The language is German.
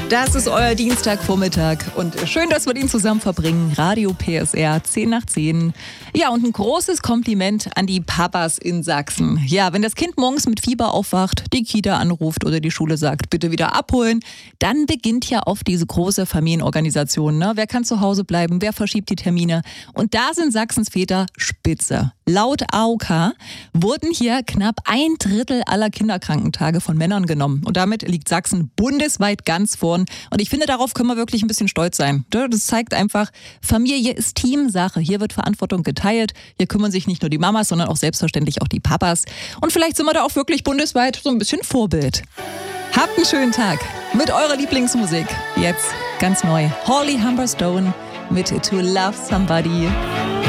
Das ist euer Dienstagvormittag und schön, dass wir den zusammen verbringen. Radio PSR 10 nach 10. Ja, und ein großes Kompliment an die Papas in Sachsen. Ja, wenn das Kind morgens mit Fieber aufwacht, die Kita anruft oder die Schule sagt, bitte wieder abholen, dann beginnt ja oft diese große Familienorganisation. Ne? Wer kann zu Hause bleiben, wer verschiebt die Termine? Und da sind Sachsens Väter spitze. Laut AOK wurden hier knapp 1/3 aller Kinderkrankentage von Männern genommen. Und damit liegt Sachsen bundesweit ganz vorn. Und ich finde, darauf können wir wirklich ein bisschen stolz sein. Das zeigt einfach, Familie ist Teamsache. Hier wird Verantwortung geteilt. Hier kümmern sich nicht nur die Mamas, sondern auch selbstverständlich auch die Papas. Und vielleicht sind wir da auch wirklich bundesweit so ein bisschen Vorbild. Habt einen schönen Tag mit eurer Lieblingsmusik. Jetzt ganz neu. Holly Humberstone mit To Love Somebody.